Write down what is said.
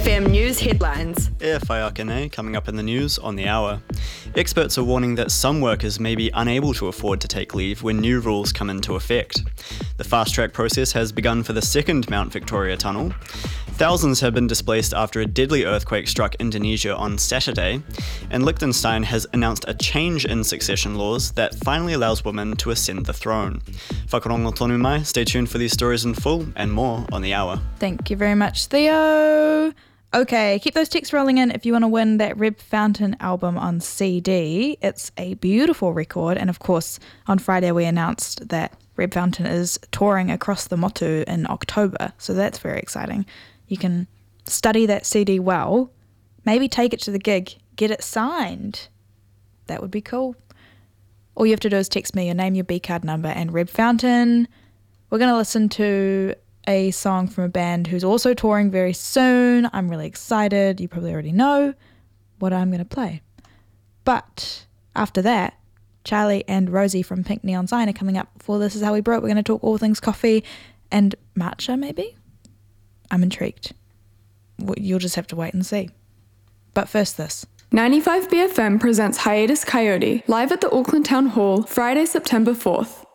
FM News headlines. E whaiakene, coming up in the news on the hour. Experts are warning that some workers may be unable to afford to take leave when new rules come into effect. The fast-track process has begun for the second Mount Victoria tunnel. Thousands have been displaced after a deadly earthquake struck Indonesia on Saturday, and Liechtenstein has announced a change in succession laws that finally allows women to ascend the throne. Whakarongo tonu mai, stay tuned for these stories in full and more on the hour. Thank you very much, Theo. Okay, keep those texts rolling in if you want to win that Reb Fountain album on CD. It's a beautiful record, and of course, on Friday we announced that Reb Fountain is touring across the Motu in October, so that's very exciting. You can study that CD well, maybe take it to the gig, get it signed. That would be cool. All you have to do is text me your name, your B-card number, and Reb Fountain. We're going to listen to a song from a band who's also touring very soon. I'm really excited. You probably already know what I'm going to play. But after that, Charlie and Rosie from Pink Neon Sign are coming up for This Is How We Broke. We're going to talk all things coffee and matcha, maybe? I'm intrigued. You'll just have to wait and see. But first this. 95BFM presents Hiatus Coyote, live at the Auckland Town Hall, Friday, September 4th.